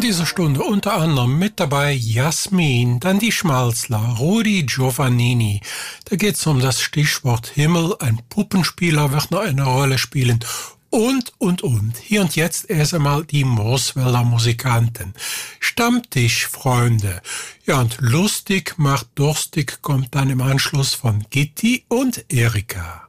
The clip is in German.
dieser Stunde unter anderem mit dabei Jasmin, dann die Schmalzler, Rudi Giovannini. Da geht es um das Stichwort Himmel, ein Puppenspieler wird noch eine Rolle spielen und. Hier und jetzt erst einmal die Mooswälder Musikanten. Stammtischfreunde. Ja, und lustig macht durstig kommt dann im Anschluss von Gitti und Erika.